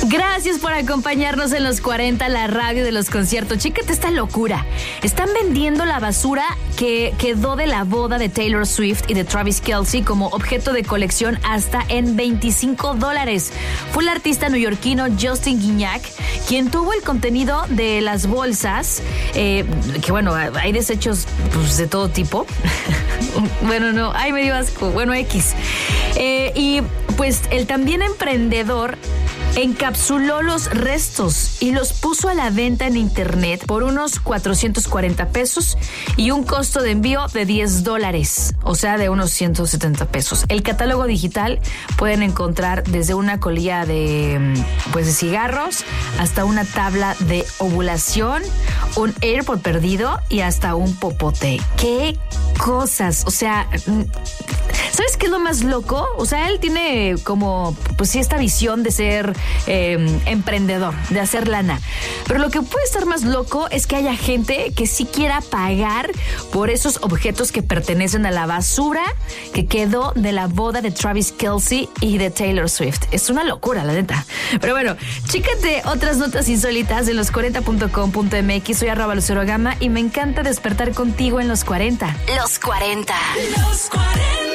Gracias por acompañarnos en los 40, la radio de los conciertos. Chécate esta locura. Están vendiendo la basura que quedó de la boda de Taylor Swift y de Travis Kelce como objeto de colección hasta en $25. Fue el artista neoyorquino Justin Guignac quien tuvo el contenido de las bolsas, que bueno, hay desechos pues, de todo tipo. Bueno, no, hay medio asco, bueno, X. Y pues el también emprendedor encapsuló los restos y los puso a la venta en internet por unos $440 y un costo de envío de $10, o sea, de unos $170. El catálogo digital pueden encontrar desde una colilla de cigarros hasta una tabla de ovulación, un AirPod perdido y hasta un popote. ¡Qué cosas! O sea, ¿sabes qué es lo más loco? O sea, él tiene como, pues sí, esta visión de ser emprendedor, de hacer lana. Pero lo que puede estar más loco es que haya gente que sí quiera pagar por esos objetos que pertenecen a la basura que quedó de la boda de Travis Kelce y de Taylor Swift. Es una locura, la neta. Pero bueno, chécate otras notas insólitas en los40.com.mx. Soy @LuceroGama y me encanta despertar contigo en los 40. Los 40. Los 40.